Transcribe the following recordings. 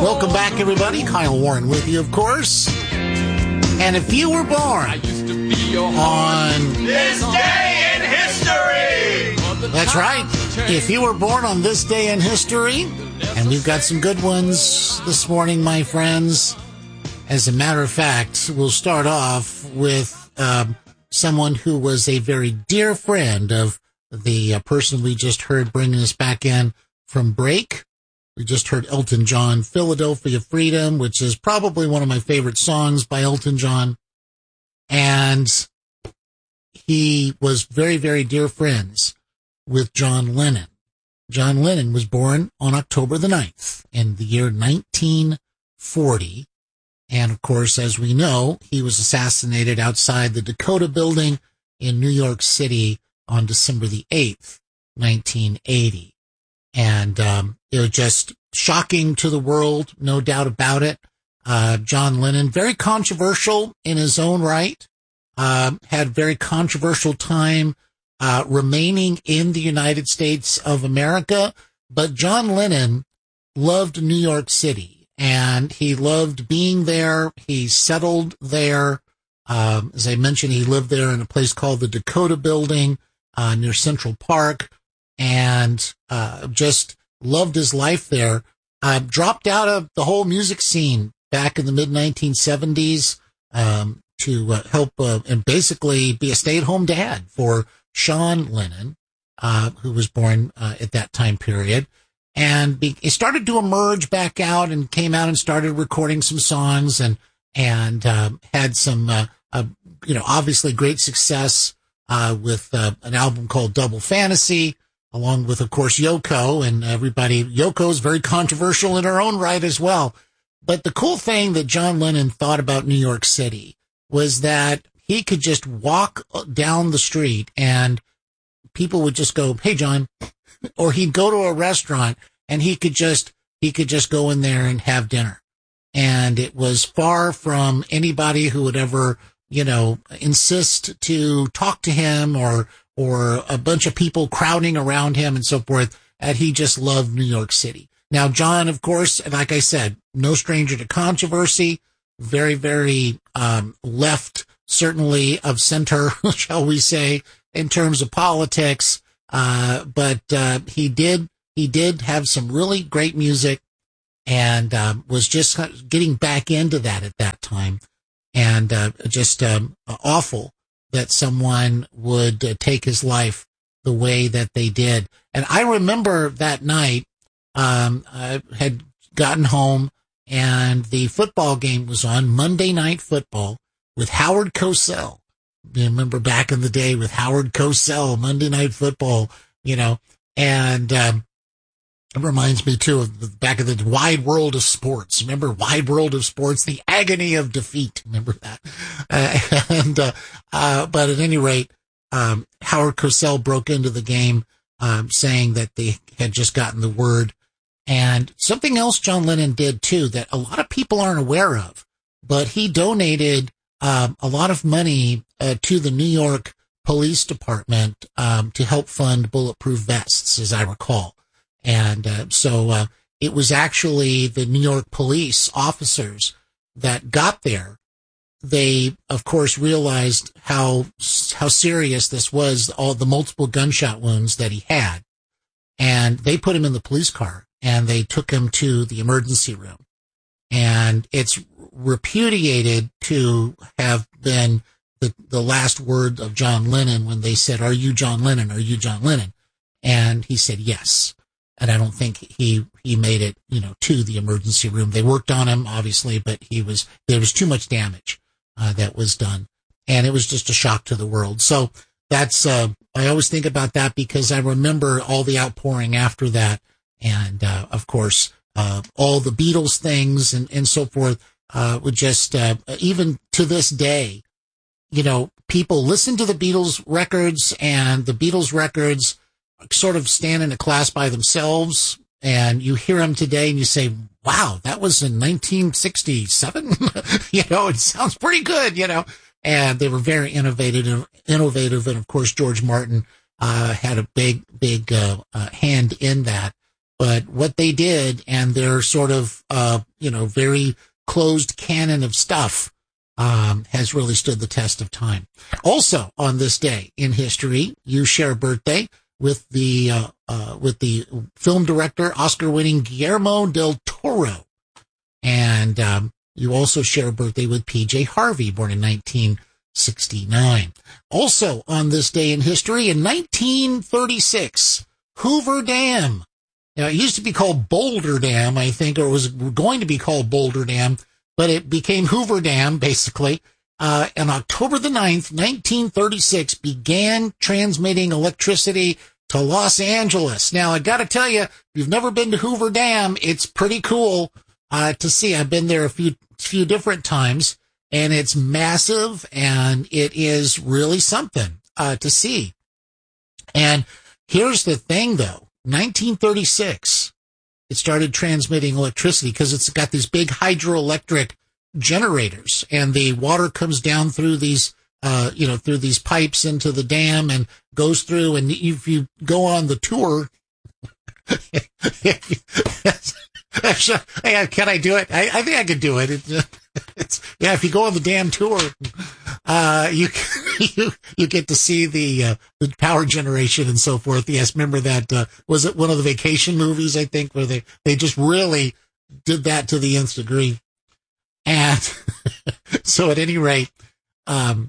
Welcome back, everybody. Kyle Warren with you, of course. And if you were born on this day in history, that's right. If you were born on this day in history, and we've got some good ones this morning, my friends. As a matter of fact, we'll start off with someone who was a very dear friend of the person we just heard bringing us back in from break. We just heard Elton John, Philadelphia Freedom, which is probably one of my favorite songs by Elton John. And he was very, very dear friends with John Lennon. John Lennon was born on October the 9th in the year 1940. And of course, as we know, he was assassinated outside the Dakota Building in New York City on December the 8th, 1980. And it was just shocking to the world, no doubt about it. John Lennon, very controversial in his own right, had very controversial time remaining in the United States of America. But John Lennon loved New York City, and he loved being there. He settled there. As I mentioned, he lived there in a place called the Dakota Building near Central Park. And just loved his life there. Dropped out of the whole music scene back in the mid-1970s to help and basically be a stay-at-home dad for Sean Lennon, who was born at that time period. And he started to emerge back out and came out and started recording some songs and had some, obviously great success with an album called Double Fantasy, along with, of course, Yoko and everybody. Yoko is very controversial in her own right as well. But the cool thing that John Lennon thought about New York City was that he could just walk down the street and people would just go, "Hey, John," or he'd go to a restaurant and he could just go in there and have dinner. And it was far from anybody who would ever, insist to talk to him or a bunch of people crowding around him and so forth, and he just loved New York City. Now, John, of course, like I said, no stranger to controversy, very, very left, certainly of center, shall we say, in terms of politics, but he did have some really great music and was just getting back into that at that time, and just awful that someone would take his life the way that they did. And I remember that night, I had gotten home and the football game was on, Monday Night Football with Howard Cosell. You remember back in the day with Howard Cosell, Monday Night Football, and it reminds me too of back in the Wide World of Sports. Remember Wide World of Sports, the agony of defeat. Remember that? But at any rate, Howard Cosell broke into the game, saying that they had just gotten the word. And something else John Lennon did too that a lot of people aren't aware of, but he donated a lot of money to the New York Police Department to help fund bulletproof vests, as I recall. And so it was actually the New York police officers that got there. They, of course, realized how serious this was, all the multiple gunshot wounds that he had. And they put him in the police car and they took him to the emergency room. And it's repudiated to have been the last word of John Lennon when they said, "Are you John Lennon? Are you John Lennon?" And he said yes. And I don't think he made it, to the emergency room. They worked on him, obviously, but there was too much damage that was done. And it was just a shock to the world. So that's, I always think about that because I remember all the outpouring after that. And, of course, all the Beatles things and so forth, would just, even to this day, people listen to the Beatles records and the Beatles records sort of stand in a class by themselves, and you hear them today and you say, wow, that was in 1967. It sounds pretty good, and they were very innovative. And of course, George Martin, had a big hand in that. But what they did and their sort of, very closed canon of stuff, has really stood the test of time. Also on this day in history, you share a birthday with the film director, Oscar-winning Guillermo del Toro. And, you also share a birthday with P.J. Harvey, born in 1969. Also on this day in history, in 1936, Hoover Dam. Now, it used to be called Boulder Dam, I think, or it was going to be called Boulder Dam, but it became Hoover Dam, basically. On October the 9th, 1936, began transmitting electricity to Los Angeles. Now, I gotta tell you, if you've never been to Hoover Dam, it's pretty cool to see. I've been there a few different times, and it's massive, and it is really something to see. And here's the thing, though. 1936, it started transmitting electricity because it's got these big hydroelectric generators, and the water comes down through these through these pipes into the dam and goes through. And if you go on the tour, can I do it? I think I could do it. If you go on the dam tour, you get to see the power generation and so forth. Yes, remember that? Was it one of the vacation movies? I think where they just really did that to the nth degree. And so, at any rate, of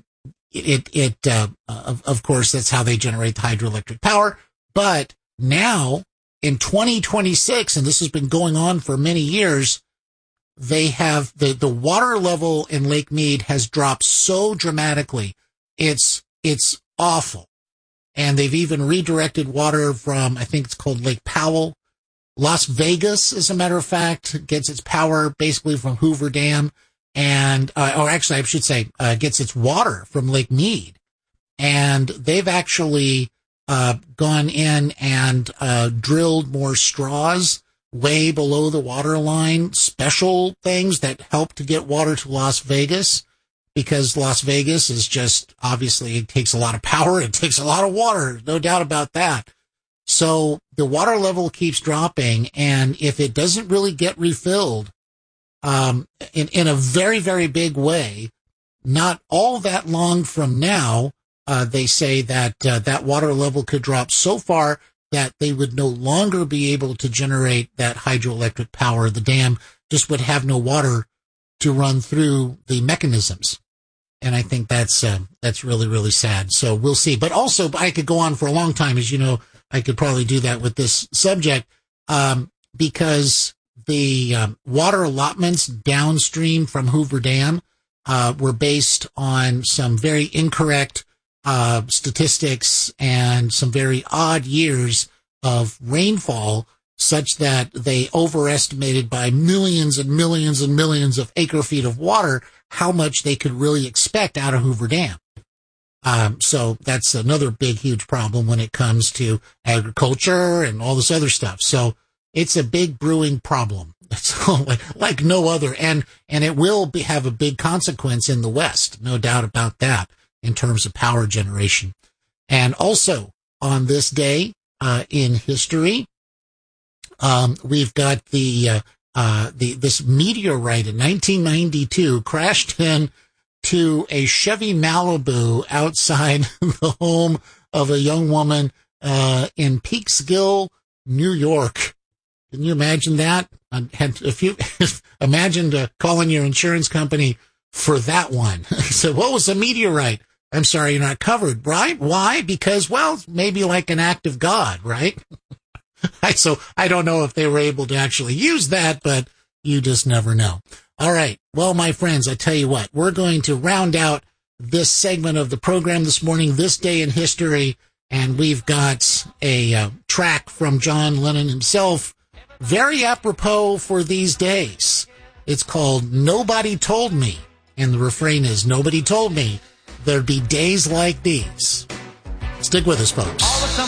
course, that's how they generate the hydroelectric power. But now, in 2026, and this has been going on for many years, they have the water level in Lake Mead has dropped so dramatically. It's awful. And they've even redirected water from, I think it's called Lake Powell. Las Vegas, as a matter of fact, gets its power basically from Hoover Dam, and or actually I should say gets its water from Lake Mead. And they've actually gone in and drilled more straws way below the water line, special things that help to get water to Las Vegas, because Las Vegas is just, obviously, it takes a lot of power, it takes a lot of water, no doubt about that. So the water level keeps dropping, and if it doesn't really get refilled in a very, very big way, not all that long from now, they say that that water level could drop so far that they would no longer be able to generate that hydroelectric power. The dam just would have no water to run through the mechanisms. And I think that's really, really sad. So we'll see. But also, I could go on for a long time. As you know, I could probably do that with this subject, because the water allotments downstream from Hoover Dam were based on some very incorrect statistics and some very odd years of rainfall, such that they overestimated by millions and millions and millions of acre feet of water how much they could really expect out of Hoover Dam. So that's another big, huge problem when it comes to agriculture and all this other stuff. So it's a big brewing problem. It's like no other. And it will have a big consequence in the West, no doubt about that, in terms of power generation. And also on this day, in history, we've got this meteorite in 1992 crashed into a Chevy Malibu outside the home of a young woman in Peekskill, New York. Can you imagine that? If you imagine calling your insurance company for that one. So what was a meteorite? I'm sorry, you're not covered, right? Why? Because, well, maybe like an act of God, right? So I don't know if they were able to actually use that, but you just never know. All right. Well, my friends, I tell you what, we're going to round out this segment of the program this morning, This Day in History, and we've got a track from John Lennon himself, very apropos for these days. It's called Nobody Told Me, and the refrain is, nobody told me there'd be days like these. Stick with us, folks.